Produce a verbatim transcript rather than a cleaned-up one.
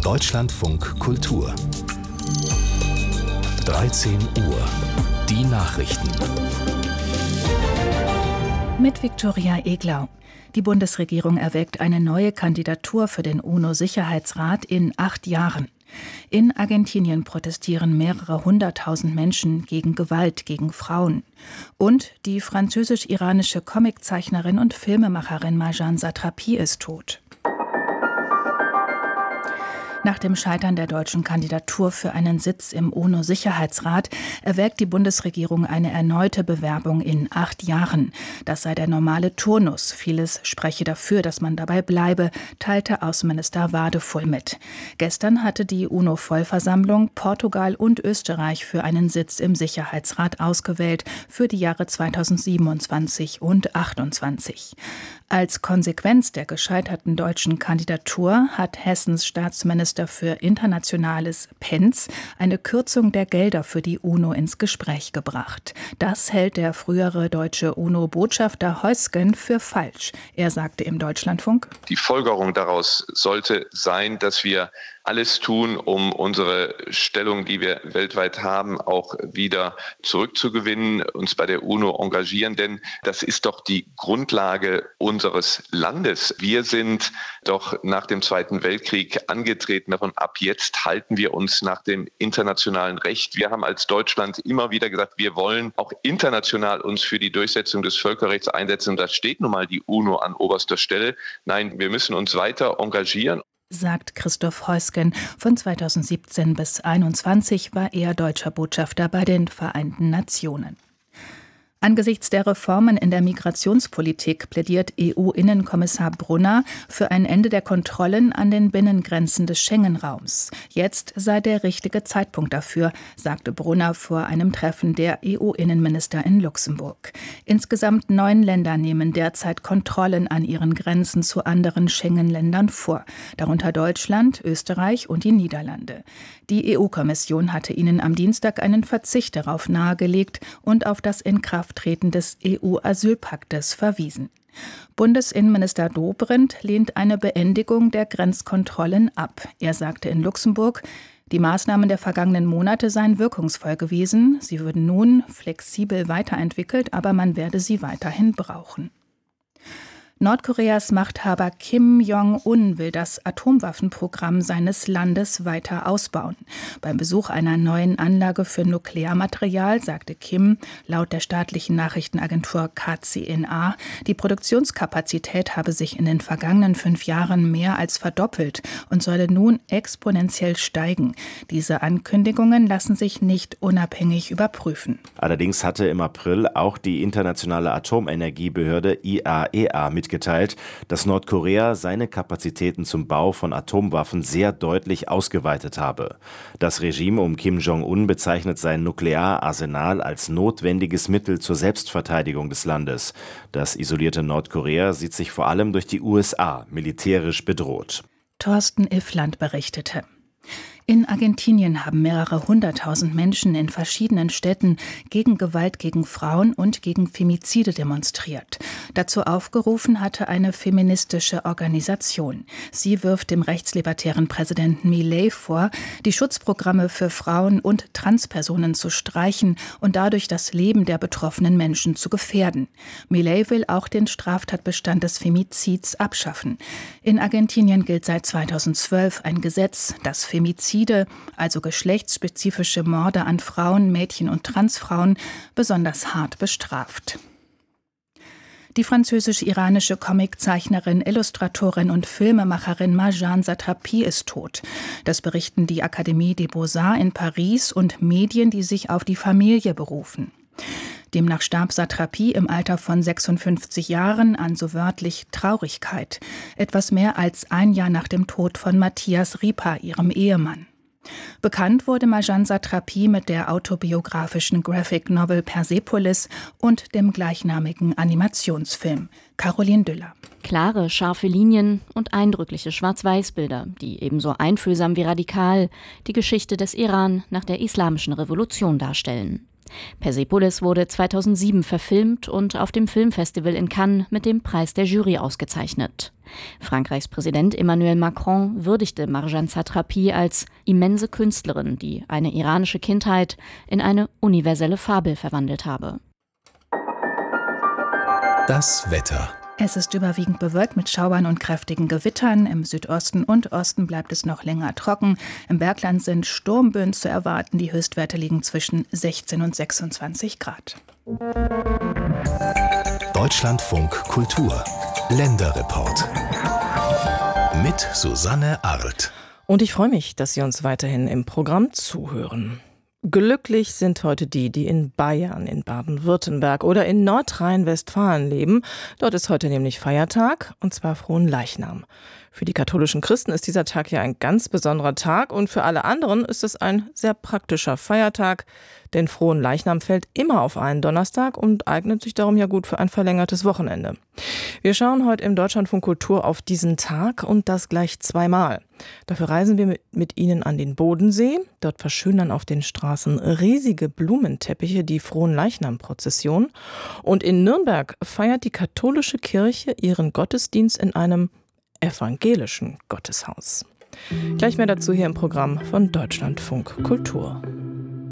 Deutschlandfunk Kultur. dreizehn Uhr. Die Nachrichten. Mit Viktoria Eglau. Die Bundesregierung erwägt eine neue Kandidatur für den UNO-Sicherheitsrat in acht Jahren. In Argentinien protestieren mehrere hunderttausend Menschen gegen Gewalt gegen Frauen. Und die französisch-iranische Comiczeichnerin und Filmemacherin Marjane Satrapi ist tot. Nach dem Scheitern der deutschen Kandidatur für einen Sitz im UNO-Sicherheitsrat erwägt die Bundesregierung eine erneute Bewerbung in acht Jahren. Das sei der normale Turnus. Vieles spreche dafür, dass man dabei bleibe, teilte Außenminister Wadefull mit. Gestern hatte die UNO-Vollversammlung Portugal und Österreich für einen Sitz im Sicherheitsrat ausgewählt für die Jahre zweitausendsiebenundzwanzig und zweitausendachtundzwanzig. Als Konsequenz der gescheiterten deutschen Kandidatur hat Hessens Staatsminister für Internationales Pentz eine Kürzung der Gelder für die UNO ins Gespräch gebracht. Das hält der frühere deutsche UNO-Botschafter Heusgen für falsch. Er sagte im Deutschlandfunk: Die Folgerung daraus sollte sein, dass wir alles tun, um unsere Stellung, die wir weltweit haben, auch wieder zurückzugewinnen, uns bei der UNO engagieren, denn das ist doch die Grundlage unseres Landes. Wir sind doch nach dem Zweiten Weltkrieg angetreten davon, ab jetzt halten wir uns nach dem internationalen Recht. Wir haben als Deutschland immer wieder gesagt, wir wollen auch international uns für die Durchsetzung des Völkerrechts einsetzen. Und da steht nun mal die UNO an oberster Stelle. Nein, wir müssen uns weiter engagieren. Sagt Christoph Heusgen. Von zweitausendsiebzehn bis zweitausendeinundzwanzig war er deutscher Botschafter bei den Vereinten Nationen. Angesichts der Reformen in der Migrationspolitik plädiert E U-Innenkommissar Brunner für ein Ende der Kontrollen an den Binnengrenzen des Schengen-Raums. Jetzt sei der richtige Zeitpunkt dafür, sagte Brunner vor einem Treffen der E U-Innenminister in Luxemburg. Insgesamt neun Länder nehmen derzeit Kontrollen an ihren Grenzen zu anderen Schengen-Ländern vor, darunter Deutschland, Österreich und die Niederlande. Die E U-Kommission hatte ihnen am Dienstag einen Verzicht darauf nahegelegt und auf das Inkrafttreten des E U-Asylpaktes verwiesen. Bundesinnenminister Dobrindt lehnt eine Beendigung der Grenzkontrollen ab. Er sagte in Luxemburg, die Maßnahmen der vergangenen Monate seien wirkungsvoll gewesen. Sie würden nun flexibel weiterentwickelt, aber man werde sie weiterhin brauchen. Nordkoreas Machthaber Kim Jong-un will das Atomwaffenprogramm seines Landes weiter ausbauen. Beim Besuch einer neuen Anlage für Nuklearmaterial sagte Kim, laut der staatlichen Nachrichtenagentur K C N A, die Produktionskapazität habe sich in den vergangenen fünf Jahren mehr als verdoppelt und solle nun exponentiell steigen. Diese Ankündigungen lassen sich nicht unabhängig überprüfen. Allerdings hatte im April auch die internationale Atomenergiebehörde I A E A mitgeteilt, geteilt, dass Nordkorea seine Kapazitäten zum Bau von Atomwaffen sehr deutlich ausgeweitet habe. Das Regime um Kim Jong-un bezeichnet sein Nukleararsenal als notwendiges Mittel zur Selbstverteidigung des Landes. Das isolierte Nordkorea sieht sich vor allem durch die U S A militärisch bedroht. Thorsten Iffland berichtete. In Argentinien haben mehrere hunderttausend Menschen in verschiedenen Städten gegen Gewalt gegen Frauen und gegen Femizide demonstriert. Dazu aufgerufen hatte eine feministische Organisation. Sie wirft dem rechtslibertären Präsidenten Milei vor, die Schutzprogramme für Frauen und Transpersonen zu streichen und dadurch das Leben der betroffenen Menschen zu gefährden. Milei will auch den Straftatbestand des Femizids abschaffen. In Argentinien gilt seit zweitausendzwölf ein Gesetz, das Femizid, also geschlechtsspezifische Morde an Frauen, Mädchen und Transfrauen, besonders hart bestraft. Die französisch-iranische Comiczeichnerin, Illustratorin und Filmemacherin Marjane Satrapi ist tot. Das berichten die Akademie des Beaux-Arts in Paris und Medien, die sich auf die Familie berufen. Demnach starb Satrapi im Alter von sechsundfünfzig Jahren an so wörtlich Traurigkeit. Etwas mehr als ein Jahr nach dem Tod von Matthias Ripa, ihrem Ehemann. Bekannt wurde Marjane Satrapi mit der autobiografischen Graphic Novel Persepolis und dem gleichnamigen Animationsfilm. Caroline Düller. Klare, scharfe Linien und eindrückliche Schwarz-Weiß-Bilder, die ebenso einfühlsam wie radikal die Geschichte des Iran nach der Islamischen Revolution darstellen. Persepolis wurde zweitausendsieben verfilmt und auf dem Filmfestival in Cannes mit dem Preis der Jury ausgezeichnet. Frankreichs Präsident Emmanuel Macron würdigte Marjane Satrapi als immense Künstlerin, die eine iranische Kindheit in eine universelle Fabel verwandelt habe. Das Wetter. Es ist überwiegend bewölkt mit Schauern und kräftigen Gewittern. Im Südosten und Osten bleibt es noch länger trocken. Im Bergland sind Sturmböen zu erwarten. Die Höchstwerte liegen zwischen sechzehn und sechsundzwanzig Grad. Deutschlandfunk Kultur. Länderreport. Mit Susanne Arlt. Und ich freue mich, dass Sie uns weiterhin im Programm zuhören. Glücklich sind heute die, die in Bayern, in Baden-Württemberg oder in Nordrhein-Westfalen leben. Dort ist heute nämlich Feiertag, und zwar Fronleichnam. Für die katholischen Christen ist dieser Tag ja ein ganz besonderer Tag und für alle anderen ist es ein sehr praktischer Feiertag, denn Fronleichnam fällt immer auf einen Donnerstag und eignet sich darum ja gut für ein verlängertes Wochenende. Wir schauen heute im Deutschlandfunk Kultur auf diesen Tag und das gleich zweimal. Dafür reisen wir mit, mit Ihnen an den Bodensee. Dort verschönern auf den Straßen riesige Blumenteppiche die Fronleichnam-Prozession. Und in Nürnberg feiert die katholische Kirche ihren Gottesdienst in einem evangelischen Gotteshaus. Gleich mehr dazu hier im Programm von Deutschlandfunk Kultur.